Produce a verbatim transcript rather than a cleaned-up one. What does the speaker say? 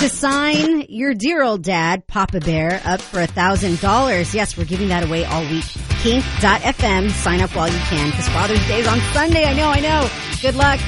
to sign your dear old dad, Papa Bear, up for a thousand dollars. Yes, we're giving that away all week. Kink dot f m. Sign up while you can because Father's Day is on Sunday. I know, I know. Good luck.